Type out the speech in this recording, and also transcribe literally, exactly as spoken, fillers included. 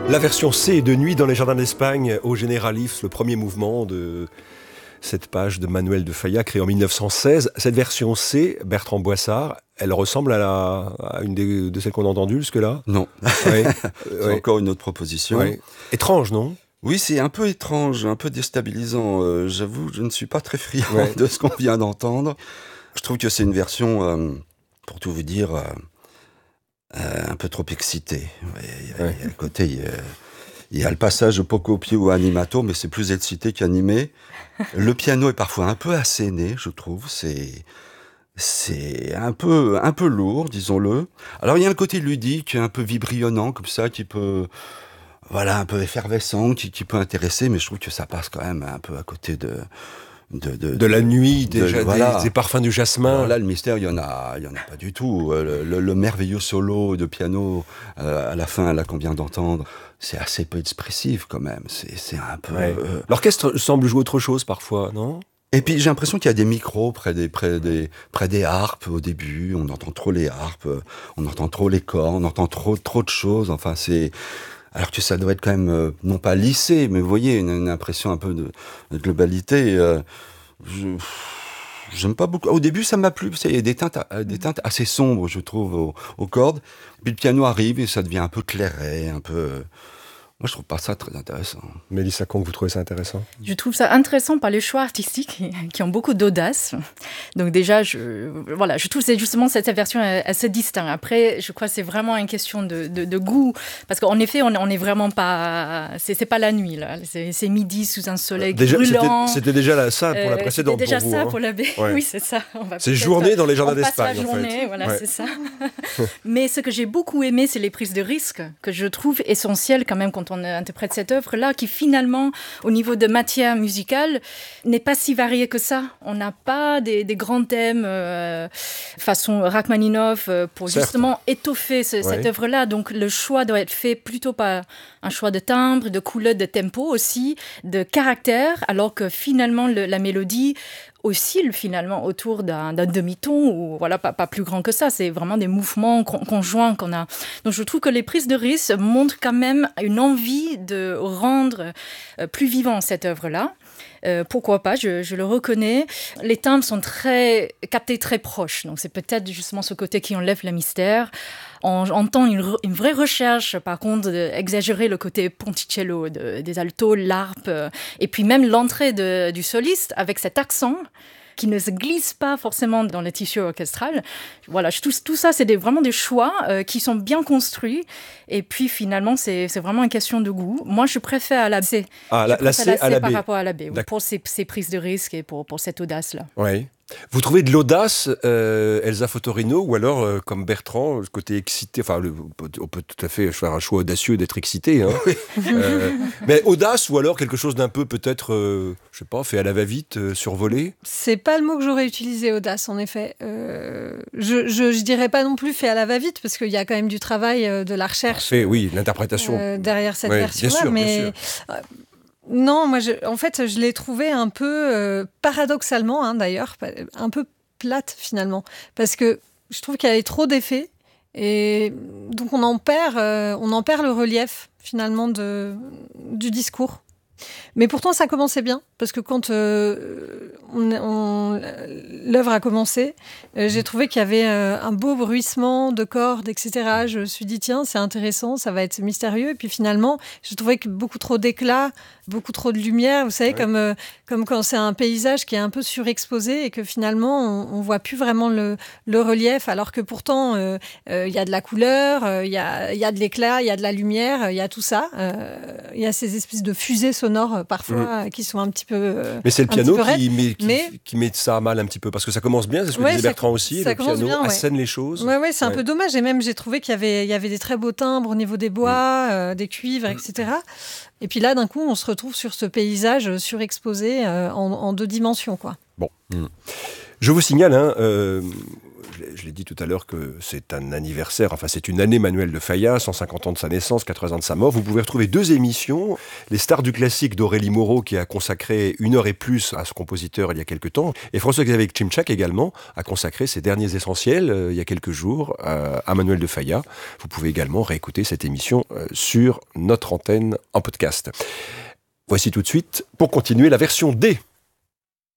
La version C de Nuit dans les jardins d'Espagne au Généralif, le premier mouvement de cette page de Manuel de Falla créée en mille neuf cent seize. Cette version C, Bertrand Boissard, elle ressemble à, la, à une des, de celles qu'on a entendues jusque-là ? Non. Oui. C'est oui. encore une autre proposition. Oui. Étrange, non ? Oui, c'est un peu étrange, un peu déstabilisant. Euh, j'avoue, je ne suis pas très friand ouais. de ce qu'on vient d'entendre. Je trouve que c'est une version, euh, pour tout vous dire, euh, euh, un peu trop excitée. Il y a, ouais. il y a le côté... Il y a, Il y a le passage poco più animato, mais c'est plus excité qu'animé. Le piano est parfois un peu asséné, je trouve. C'est, c'est un peu, un peu lourd, disons-le. Alors, il y a un côté ludique, un peu vibrionnant, comme ça, qui peut, voilà, un peu effervescent, qui, qui peut intéresser, mais je trouve que ça passe quand même un peu à côté de... De, de, de la nuit, de, déjà, voilà. des, des parfums du jasmin. Alors là, le mystère, il y en a, il y en a pas du tout. Le, le, le merveilleux solo de piano euh, à la fin, là qu'on vient d'entendre, c'est assez peu expressif quand même. C'est, c'est un peu. Ouais. Euh... L'orchestre semble jouer autre chose parfois, non ? Et puis j'ai l'impression qu'il y a des micros près des, près des, près des harpes au début. On entend trop les harpes, on entend trop les corps, on entend trop, trop de choses. Enfin, c'est. Alors que ça doit être quand même, euh, non pas lissé, mais vous voyez, une, une impression un peu de, de globalité. Euh, je, j'aime pas beaucoup. Au début, ça m'a plu, il y a des teintes, des teintes assez sombres, je trouve, aux, aux cordes. Puis le piano arrive et ça devient un peu clairet, un peu... Moi, je trouve pas ça très intéressant. Mélissa Conque, vous trouvez ça intéressant ? Je trouve ça intéressant par les choix artistiques qui ont beaucoup d'audace. Donc déjà, je, voilà, je trouve que justement cette version assez distincte. Après, je crois que c'est vraiment une question de, de, de goût. Parce qu'en effet, on n'est vraiment pas... C'est, c'est pas la nuit, là. C'est, c'est midi sous un soleil déjà, brûlant. C'était, c'était déjà là, ça pour la précédente. C'était déjà pour vous, ça hein. pour la baie. Ouais. Oui, c'est ça. On va c'est journée dans les jardins d'Espagne, la journée, en fait. Voilà, ouais. c'est ça. Mais ce que j'ai beaucoup aimé, c'est les prises de risque, que je trouve essentielles quand même quand on interprète cette œuvre-là, qui finalement, au niveau de matière musicale, n'est pas si variée que ça. On n'a pas des, des grands thèmes euh, façon Rachmaninoff euh, pour Certes. justement étoffer ce, ouais. cette œuvre-là. Donc le choix doit être fait plutôt par un choix de timbre, de couleur, de tempo aussi, de caractère, alors que finalement le, la mélodie oscille finalement autour d'un, d'un demi-ton ou voilà, pas, pas plus grand que ça. C'est vraiment des mouvements con, conjoints qu'on a. Donc je trouve que les prises de risque montrent quand même une envie de rendre euh, plus vivant cette œuvre-là. Euh, pourquoi pas, je, je le reconnais. Les timbres sont très captés très proches, donc c'est peut-être justement ce côté qui enlève le mystère. On entend une, une vraie recherche, par contre, d'exagérer le côté ponticello de, des altos, l'harpe, euh, et puis même l'entrée de, du soliste avec cet accent qui ne se glisse pas forcément dans le tissu orchestral. Voilà, tout, tout ça, c'est des, vraiment des choix euh, qui sont bien construits. Et puis, finalement, c'est, c'est vraiment une question de goût. Moi, je préfère à la C. Ah, la, la C à la B. Par rapport à la B, oui, pour ces, ces prises de risque et pour, pour cette audace-là. Oui. Vous trouvez de l'audace, euh, Elsa Fotorino, ou alors, euh, comme Bertrand, le côté excité, enfin, le, on peut tout à fait faire un choix audacieux d'être excité, hein. euh, mais audace, ou alors quelque chose d'un peu, peut-être, euh, je sais pas, fait à la va-vite, euh, survolé ? C'est pas le mot que j'aurais utilisé, audace, en effet. Euh, je, je, je dirais pas non plus fait à la va-vite, parce qu'il y a quand même du travail, euh, de la recherche. Parfait, oui, l'interprétation. Euh, derrière cette ouais, version-là, bien sûr, mais... Bien sûr. Euh, Non, moi, je, en fait, je l'ai trouvée un peu, euh, paradoxalement, hein, d'ailleurs, un peu plate, finalement. Parce que je trouve qu'il y avait trop d'effets. Et donc, on en perd, euh, on en perd le relief, finalement, de, du discours. Mais pourtant, ça commençait bien. Parce que quand euh, on, on, l'œuvre a commencé, euh, j'ai trouvé qu'il y avait euh, un beau bruissement de cordes, et cetera. Je me suis dit, tiens, c'est intéressant, ça va être mystérieux. Et puis finalement, j'ai trouvé que beaucoup trop d'éclat, beaucoup trop de lumière. Vous savez, ouais. comme, euh, comme quand c'est un paysage qui est un peu surexposé et que finalement, on ne voit plus vraiment le, le relief, alors que pourtant, il euh, euh, y a de la couleur, il euh, y, a, y a de l'éclat, il y a de la lumière, il y a tout ça. Il euh, y a ces espèces de fusées sonores, parfois, mmh. qui sont un petit peu... Euh, mais c'est le piano qui met, qui, mais... qui met ça à mal un petit peu, parce que ça commence bien, c'est ce que ouais, disait Bertrand aussi, le piano bien, ouais. assène les choses. Oui, ouais, c'est ouais. un peu dommage, et même j'ai trouvé qu'il y avait, il y avait des très beaux timbres au niveau des bois, mmh. euh, des cuivres, et cetera. Et puis là, d'un coup, on se retrouve sur ce paysage surexposé euh, en, en deux dimensions, quoi. Bon. Mmh. Je vous signale, hein, euh, je l'ai dit tout à l'heure que c'est un anniversaire, enfin c'est une année Manuel de Falla, cent cinquante ans de sa naissance, quatre-vingts ans de sa mort. Vous pouvez retrouver deux émissions, Les Stars du classique d'Aurélie Moreau qui a consacré une heure et plus à ce compositeur il y a quelques temps, et François-Xavier Tchimtchak également a consacré ses derniers essentiels euh, il y a quelques jours euh, à Manuel de Falla. Vous pouvez également réécouter cette émission euh, sur notre antenne en podcast. Voici tout de suite, pour continuer, la version D